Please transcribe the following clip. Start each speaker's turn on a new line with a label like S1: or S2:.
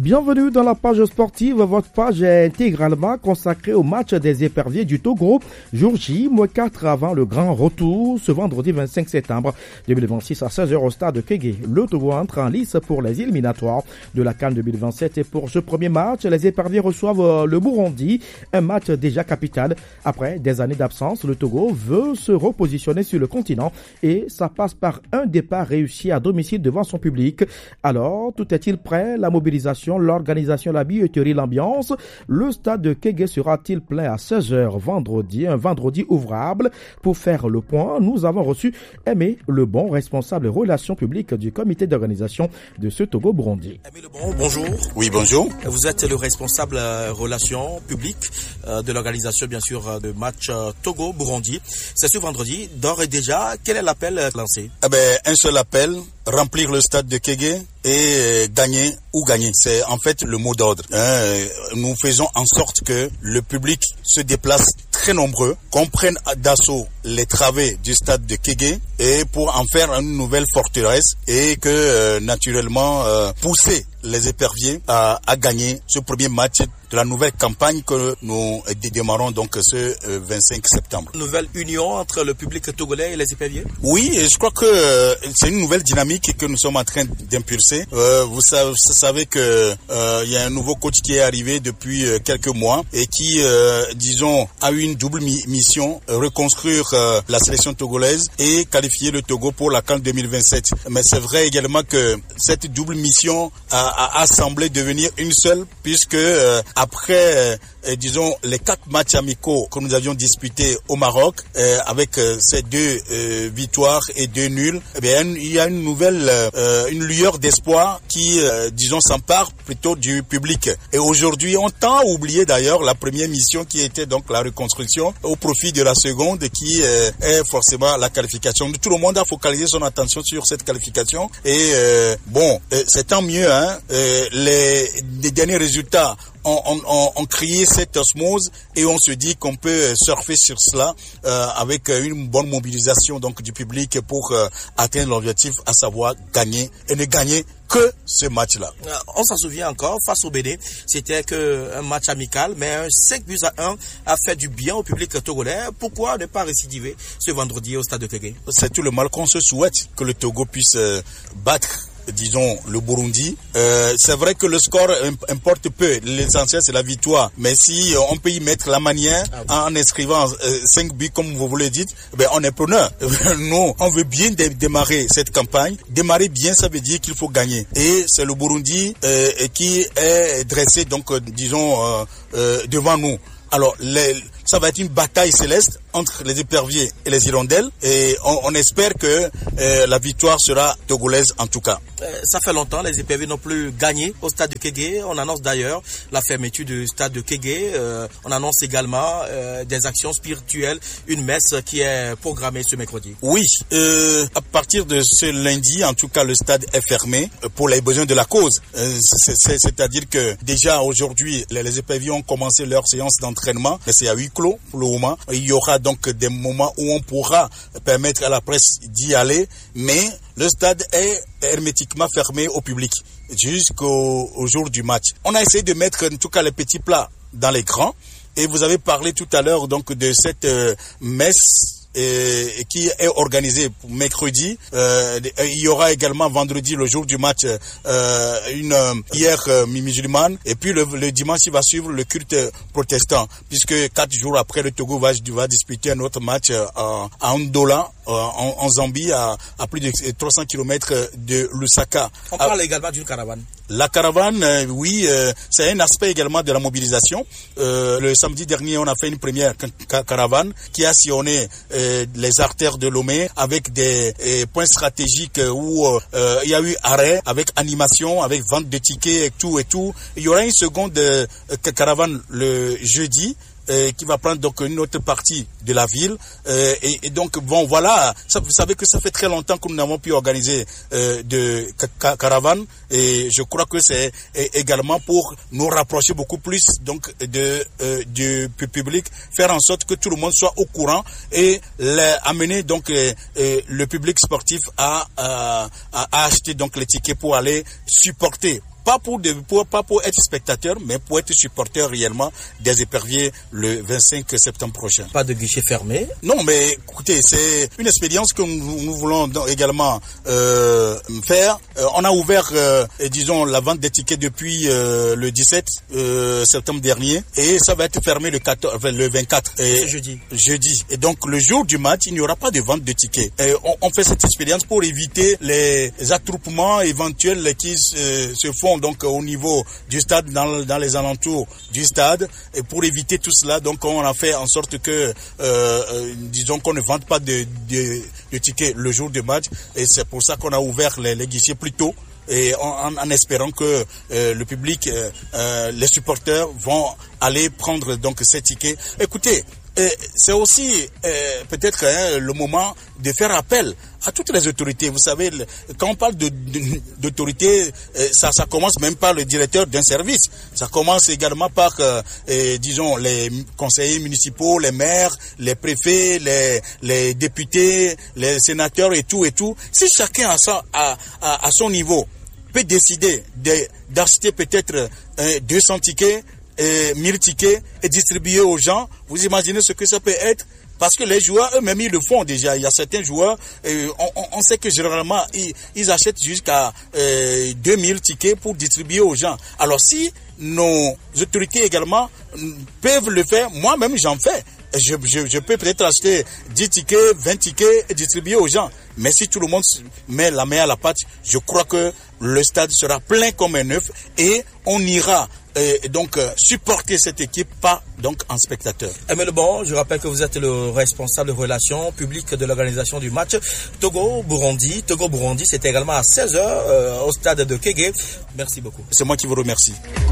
S1: Bienvenue dans la page sportive. Votre page est intégralement consacrée au match des éperviers du Togo. Jour J, -4 avant le grand retour, ce vendredi 25 septembre 2026 à 16h au stade de Kégué. Le Togo entre en lice pour les éliminatoires de la CAN 2027 et pour ce premier match, les éperviers reçoivent le Burundi, un match déjà capital. Après des années d'absence, le Togo veut se repositionner sur le continent et ça passe par un départ réussi à domicile devant son public. Alors, tout est-il prêt? La mobilisation, l'organisation, la billetterie, l'ambiance. Le stade de Kégué sera-t-il plein à 16h vendredi, un vendredi ouvrable? Pour faire le point, nous avons reçu Aimé Lebon, responsable relations publiques du comité d'organisation de ce Togo-Burundi.
S2: Aimé Lebon, bonjour.
S3: Oui, bonjour.
S2: Vous êtes le responsable relations publiques de l'organisation, bien sûr, de match Togo-Burundi. C'est ce vendredi. D'ores et déjà, quel est l'appel lancé?
S3: Un seul appel, remplir le stade de Kégué et gagner ou gagner. C'est en fait le mot d'ordre. Nous faisons en sorte que le public se déplace très nombreux, qu'on prenne d'assaut les travées du stade de Kégué et pour en faire une nouvelle forteresse et que naturellement pousser les éperviers à gagner ce premier match de la nouvelle campagne que nous démarrons donc ce 25 septembre.
S2: Nouvelle union entre le public togolais et les éperviers?
S3: Oui, et je crois que c'est une nouvelle dynamique que nous sommes en train d'impulser. Vous savez que il y a un nouveau coach qui est arrivé depuis quelques mois et qui, disons, a eu une double mission, reconstruire la sélection togolaise et qualifier le Togo pour la CAN 2027. Mais c'est vrai également que cette double mission a semblé devenir une seule, puisque après, disons, les 4 matchs amicaux que nous avions disputés au Maroc, avec ces 2 victoires et 2 nuls, il y a une nouvelle, une lueur d'espoir qui, disons, s'empare plutôt du public. Et aujourd'hui, on tend à oublier d'ailleurs la première mission qui était donc la reconstruction au profit de la seconde qui est forcément la qualification. Tout le monde a focalisé son attention sur cette qualification et c'est tant mieux, hein. Les derniers résultats ont créé cette osmose et on se dit qu'on peut surfer sur cela avec une bonne mobilisation donc du public pour atteindre l'objectif, à savoir gagner et ne gagner que ce match-là.
S2: On s'en souvient encore, face au Bénin, c'était que un match amical, mais un 5-1 a fait du bien au public togolais. Pourquoi ne pas récidiver ce vendredi au stade de Kégué?
S3: C'est tout le mal qu'on se souhaite, que le Togo puisse battre, disons, le Burundi. C'est vrai que le score importe peu. L'essentiel, c'est la victoire. Mais si on peut y mettre la manière en inscrivant 5 buts, comme vous le dites, on est preneur. Nous, on veut bien démarrer cette campagne. Démarrer bien, ça veut dire qu'il faut gagner. Et c'est le Burundi qui est dressé, donc, disons, devant nous. Alors, ça va être une bataille céleste entre les éperviers et les hirondelles et on espère que la victoire sera togolaise en tout cas.
S2: Ça fait longtemps, les éperviers n'ont plus gagné au stade de Kégué. On annonce d'ailleurs la fermeture du stade de Kégué. On annonce également des actions spirituelles, une messe qui est programmée ce mercredi.
S3: Oui, à partir de ce lundi, en tout cas, le stade est fermé pour les besoins de la cause. C'est-à-dire que déjà aujourd'hui, les éperviers ont commencé leur séance d'entraînement, mais c'est à huis clos pour le moment. Il y aura donc des moments où on pourra permettre à la presse d'y aller, mais le stade est hermétiquement fermé au public jusqu'au jour du match. On a essayé de mettre en tout cas les petits plats dans les grands et vous avez parlé tout à l'heure donc de cette messe qui est organisé pour mercredi. Il y aura également vendredi, le jour du match, une prière musulmane. Et puis le dimanche, il va suivre le culte protestant, puisque 4 jours après, le Togo va disputer un autre match à Ndola, en Zambie, à plus de 300 km de Lusaka.
S2: On parle également d'une caravane.
S3: La caravane, oui, c'est un aspect également de la mobilisation. Le samedi dernier, on a fait une première caravane qui a sillonné les artères de Lomé avec des points stratégiques où il y a eu arrêt avec animation, avec vente de tickets et tout. Il y aura une seconde caravane le jeudi qui va prendre donc une autre partie de la ville et donc bon voilà, vous savez que ça fait très longtemps que nous n'avons pu organiser de caravane et je crois que c'est également pour nous rapprocher beaucoup plus donc du public, faire en sorte que tout le monde soit au courant et amener donc le public sportif à acheter donc les tickets pour aller supporter pas pour être spectateur, mais pour être supporter réellement des éperviers le 25 septembre prochain.
S2: Pas de guichet fermé?
S3: Non, mais écoutez, c'est une expérience que nous voulons également faire. On a ouvert, disons, la vente des tickets depuis le 17 septembre dernier, et ça va être fermé le 24.
S2: C'est jeudi.
S3: Jeudi. Et donc le jour du match, il n'y aura pas de vente de tickets. Et on fait cette expérience pour éviter les attroupements éventuels qui se font donc au niveau du stade, dans les alentours du stade, et pour éviter tout cela, donc on a fait en sorte que disons qu'on ne vende pas de tickets le jour du match, et c'est pour ça qu'on a ouvert les guichets plus tôt, et en espérant que le public, les supporters vont aller prendre donc ces tickets. Écoutez, c'est aussi peut-être le moment de faire appel à toutes les autorités. Vous savez, quand on parle d'autorité, ça commence même par le directeur d'un service. Ça commence également par, disons, les conseillers municipaux, les maires, les préfets, les députés, les sénateurs et tout. Si chacun à son niveau peut décider d'acheter peut-être 200 tickets, 1000 tickets et distribuer aux gens, vous imaginez ce que ça peut être? Parce que les joueurs eux-mêmes, ils le font déjà. Il y a certains joueurs, on sait que généralement, ils achètent jusqu'à 2000 tickets pour distribuer aux gens. Alors si nos autorités également peuvent le faire, moi-même j'en fais. Je peux peut-être acheter 10 tickets, 20 tickets et distribuer aux gens. Mais si tout le monde met la main à la pâte, je crois que le stade sera plein comme un œuf, et on ira donc supporter cette équipe, pas donc en spectateur.
S2: Mais bon, je rappelle que vous êtes le responsable de relations publiques de l'organisation du match Togo-Burundi. Togo-Burundi, c'est également à 16h au stade de Kégué. Merci beaucoup.
S3: C'est moi qui vous remercie.